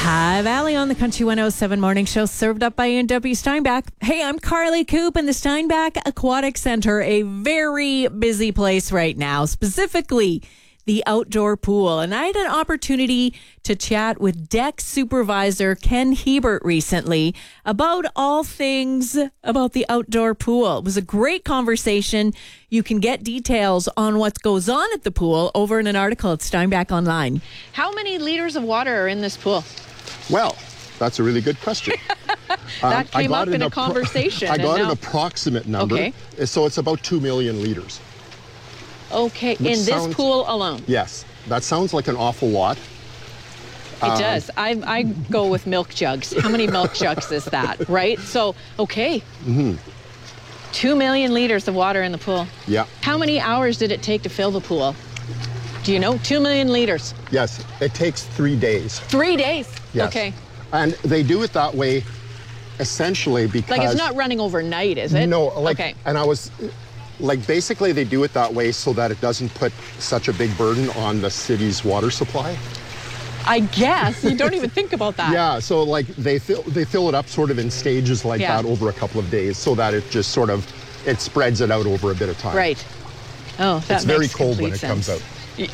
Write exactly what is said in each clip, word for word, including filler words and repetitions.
High Valley on the Country one oh seven Morning Show, served up by A and W Steinbach. Hey, I'm Carly Coop in the Steinbach Aquatic Center, a very busy place right now, specifically the outdoor pool. And I had an opportunity to chat with deck supervisor Ken Hebert recently about all things about the outdoor pool. It was a great conversation. You can get details on what goes on at the pool over in an article at Steinbach Online. How many liters of water are in this pool? Well, that's a really good question. that um, came up in a pro- conversation. I got now- an approximate number. Okay. So it's about two million liters. Okay, in this sounds, pool alone? Yes. That sounds like an awful lot. It um, does. I, I go with milk jugs. How many milk jugs is that, right? So, okay. Mm-hmm. Two million liters of water in the pool. Yeah. How many hours did it take to fill the pool? Do you know? Two million liters. Yes. It takes three days. Three days? Yes. Okay. And they do it that way essentially because... Like it's not running overnight, is it? No. Like, okay. And I was... Like, basically, they do it that way so that it doesn't put such a big burden on the city's water supply. I guess. You don't even think about that. Yeah, so, like, they fill, they fill it up sort of in stages like yeah. that over a couple of days so that it just sort of, it spreads it out over a bit of time. Right. Oh, that It's makes very cold when it sense. comes out.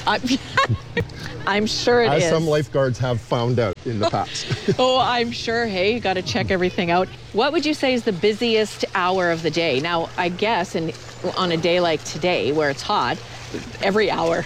I'm sure it As is. As some lifeguards have found out in the past. Oh, I'm sure. Hey, you got to check everything out. What would you say is the busiest hour of the day? Now, I guess in, on a day like today where it's hot, every hour.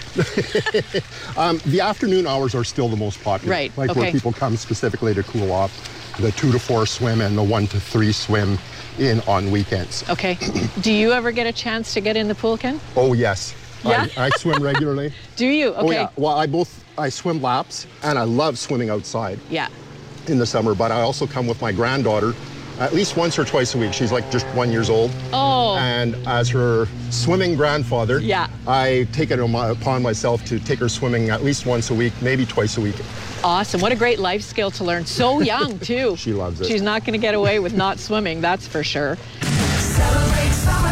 um, the afternoon hours are still the most popular. Right. Like okay. where people come specifically to cool off. The two to four swim and the one to three swim in on weekends. Okay. Do you ever get a chance to get in the pool, Ken? Oh, yes. Yeah? I, I swim regularly. Do you? Okay. Oh, yeah. Well, I both, I swim laps and I love swimming outside. Yeah. In the summer, but I also come with my granddaughter at least once or twice a week. She's like just one years old. Oh. And as her swimming grandfather, yeah. I take it upon myself to take her swimming at least once a week, maybe twice a week. Awesome. What a great life skill to learn. So young, too. She loves it. She's not going to get away with not swimming, that's for sure. Celebrate summer.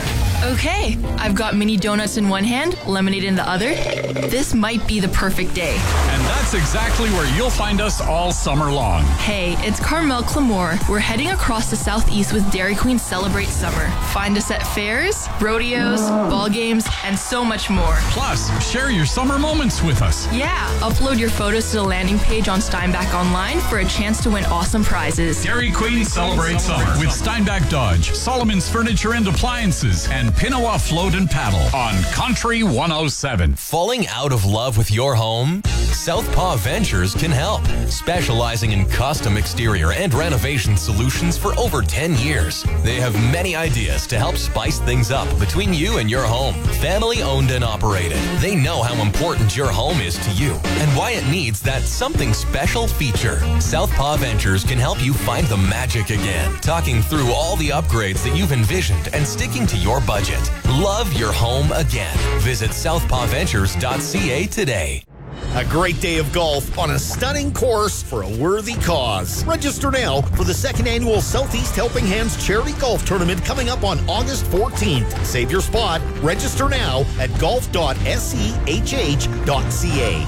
Okay, I've got mini donuts in one hand, lemonade in the other. This might be the perfect day. And that's exactly where you'll find us all summer long. Hey, it's Carmel Clamore. We're heading across the southeast with Dairy Queen Celebrate Summer. Find us at fairs, rodeos, ball games, and so much more. Plus, share your summer moments with us. Yeah, upload your photos to the landing page on Steinbach Online for a chance to win awesome prizes. Dairy Queen Celebrate Summer with Steinbach Dodge, Solomon's Furniture and Appliances, and Pinawa Float and Paddle on Country one oh seven. Falling out of love with your home? Southpaw Ventures can help. Specializing in custom exterior and renovation solutions for over ten years. They have many ideas to help spice things up between you and your home. Family owned and operated. They know how important your home is to you and why it needs that something special feature. Southpaw Ventures can help you find the magic again. Talking through all the upgrades that you've envisioned and sticking to your budget. Love your home again. Visit southpaw ventures dot c a today. A great day of golf on a stunning course for a worthy cause. Register now for the second annual Southeast Helping Hands Charity Golf Tournament coming up on August fourteenth. Save your spot. Register now at golf dot s e h h dot c a.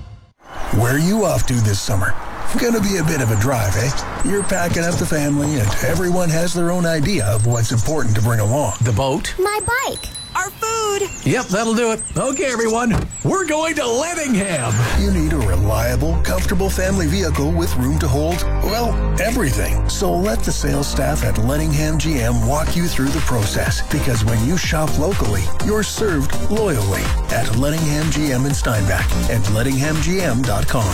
Where are you off to this summer? Gonna be a bit of a drive, eh? You're packing up the family and everyone has their own idea of what's important to bring along. The boat. My bike. Our food. Yep, that'll do it. Okay, everyone. We're going to Lettingham. You need a reliable, comfortable family vehicle with room to hold, well, everything. So let the sales staff at Lettingham G M walk you through the process. Because when you shop locally, you're served loyally at Lettingham G M in Steinbach and lettingham g m dot com.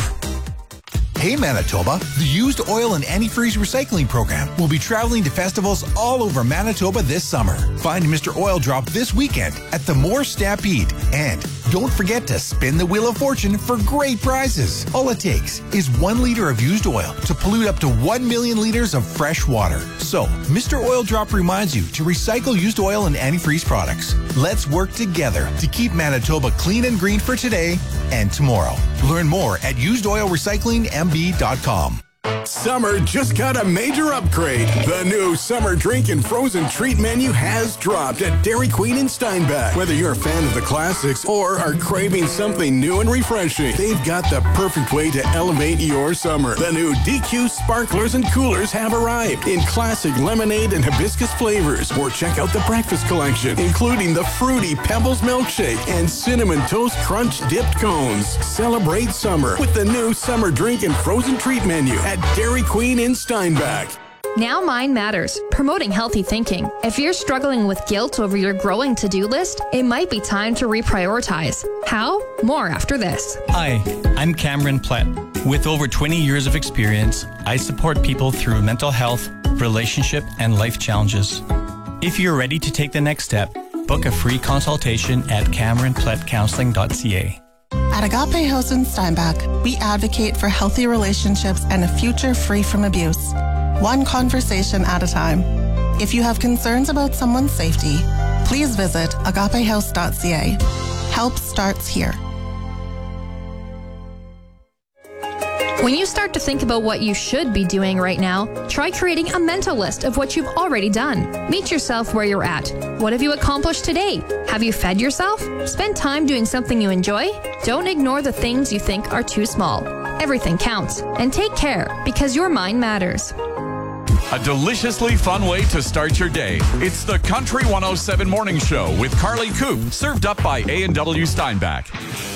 Hey Manitoba, the Used Oil and Antifreeze Recycling Program will be traveling to festivals all over Manitoba this summer. Find Mister Oil Drop this weekend at the Moore Stampede. And don't forget to spin the Wheel of Fortune for great prizes. All it takes is one liter of used oil to pollute up to one million liters of fresh water. So, Mister Oil Drop reminds you to recycle used oil and antifreeze products. Let's work together to keep Manitoba clean and green for today and tomorrow. Learn more at used oil recycling m b dot com. Summer just got a major upgrade. The new summer drink and frozen treat menu has dropped at Dairy Queen in Steinbach. Whether you're a fan of the classics or are craving something new and refreshing, they've got the perfect way to elevate your summer. The new D Q sparklers and coolers have arrived in classic lemonade and hibiscus flavors. Or check out the breakfast collection, including the fruity Pebbles milkshake and cinnamon toast crunch dipped cones. Celebrate summer with the new summer drink and frozen treat menu at Dairy Queen in Steinbach. Now Mind Matters, promoting healthy thinking. If you're struggling with guilt over your growing to-do list, it might be time to reprioritize. How? More after this. Hi, I'm Cameron Plett. With over twenty years of experience, I support people through mental health, relationship, and life challenges. If you're ready to take the next step, book a free consultation at cameron plett counseling dot c a. At Agape House in Steinbach, we advocate for healthy relationships and a future free from abuse. One conversation at a time. If you have concerns about someone's safety, please visit agape house dot c a. Help starts here. When you start to think about what you should be doing right now, try creating a mental list of what you've already done. Meet yourself where you're at. What have you accomplished today? Have you fed yourself? Spend time doing something you enjoy? Don't ignore the things you think are too small. Everything counts. And take care, because your mind matters. A deliciously fun way to start your day. It's the Country one oh seven Morning Show with Carly Coop, served up by A and W Steinbach.